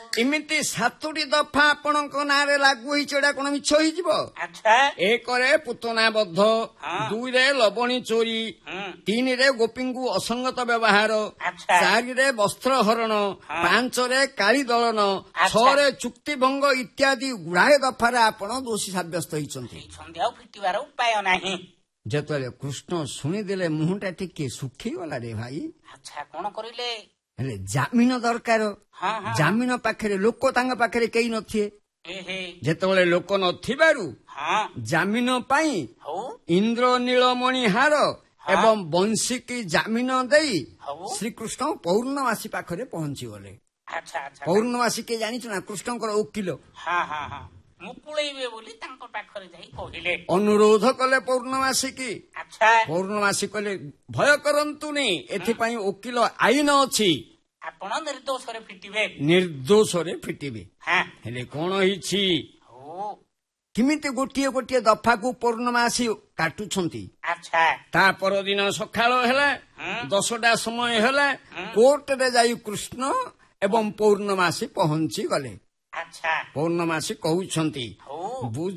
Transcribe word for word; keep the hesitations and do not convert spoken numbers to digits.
ଏମିତି ସାତୋଟି ଦଫା ଆପଣଙ୍କ ନାଁରେ ଲାଗୁ ହେଇଛି, ଏଇଟା କଣ ମିଛ ହେଇଯିବ? ଆଚ୍ଛା ଏକରେ ପୁତନା ବଦ୍ଧ, ଦୁଇରେ ଲବଣୀ ଚୋରି, ତିନିରେ ଗୋପୀଙ୍କୁ ଅସଙ୍ଗତ ବ୍ୟବହାର, ଆଚ୍ଛା ଚାରିରେ ବସ୍ତ୍ର ହରଣ, ପାଞ୍ଚରେ କାଳି ଦଳନ, ଛଅରେ ଚୁକ୍ତି ଭଙ୍ଗ ଇତ୍ୟାଦି ଗୁଡ଼ାଏ ଦଫାରେ ଆପଣ ଦୋଷୀ ସାବ୍ୟସ୍ତ ହେଇଛନ୍ତି। ଆଉ ଫିଟିବାର ଉପାୟ ନାହିଁ। ଯେତେବେଳେ କୃଷ୍ଣ ଶୁଣିଦେଲେ ମୁହଁଟା ଟିକେ ଶୁଖିଗଲା ରେ ଭାଇ। ଆଚ୍ଛା କଣ କରିଲେ? ହେଲେ ଜାମିନ ଦରକାର। ଜାମିନ ପାଖରେ ଲୋକ ତାଙ୍କ ପାଖରେ କେହି ନଥିବେ। ଯେତେବେଳେ ଲୋକ ନଥିବାରୁ ଜାମିନ ପାଇଁ ଇନ୍ଦ୍ର ନୀଳମଣି ହାର ଏବଂ ବଂଶୀକି ଜାମିନ ଦେଇ ଶ୍ରୀକୃଷ୍ଣ ପୌର୍ଣ୍ଣମାସୀ ପାଖରେ ପହଞ୍ଚିଗଲେ। ପୌର୍ଣ୍ଣମାସୀ କିଏ ଜାଣିଛୁ ନା? କୃଷ୍ଣଙ୍କର ଓକିଲ। ମୁକୁଳେଇବେ ବୋଲି ତାଙ୍କ ପାଖରେ ଯାଇ କହିଲେ, ଅନୁରୋଧ କଲେ ପୌର୍ଣ୍ଣମାସୀ କି। ଆଚ୍ଛା ପୌର୍ଣ୍ଣମାସୀ କହିଲେ ଭୟ କରନ୍ତୁନି, ଏଥିପାଇଁ ଓକିଲ ଆଇନ ଅଛି, ଆପଣ ନିର୍ଦ୍ଦୋଷରେ ଫିଟିବେ। ନିର୍ଦ୍ଦୋଷରେ ଫିଟିବେ। ହେଲେ କଣ ହେଇଛି? କେମିତି ଗୋଟିଏ ଗୋଟିଏ ଦଫାକୁ ପୌର୍ଣ୍ଣମାସୀ କାଟୁଛନ୍ତି। ତା ପରଦିନ ସକାଳ ହେଲା, ଦଶଟା ସମୟ ହେଲା, କୋର୍ଟରେ ଯାଇ କୃଷ୍ଣ ଏବଂ ପୌର୍ଣ୍ଣମାସୀ ପହଞ୍ଚି ଗଲେ। ପୌର୍ଣ୍ଣମାସୀ କହୁଛନ୍ତି